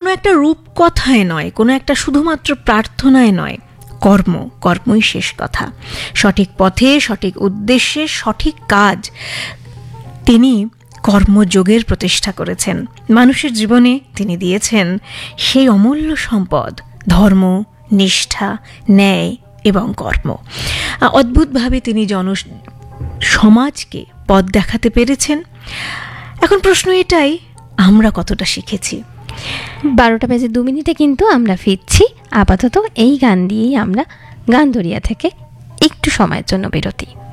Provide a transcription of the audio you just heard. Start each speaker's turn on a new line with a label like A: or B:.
A: একটা রূপকথায় নয়, কোনো একটা শুধুমাত্র প্রার্থনায় নয়, কর্মই শেষ কথা। সঠিক পথে, সঠিক উদ্দেশ্যে, সঠিক কাজ, তিনি কর্মযোগের প্রতিষ্ঠা করেছেন। মানুষের জীবনে তিনি দিয়েছেন সেই অমূল্য সম্পদ, ধর্ম, নিষ্ঠা, ন্যায় এবং কর্ম। অদ্ভুতভাবে তিনি সমাজকে পথ দেখাতে পেরেছেন। এখন প্রশ্ন এটাই, আমরা কতটা শিখেছি?
B: 12:02 কিন্তু আমরা ফিরছি। আপাতত এই গান দিয়েই আমরা গান দরিয়া থেকে একটু সময়ের জন্য বিরতি।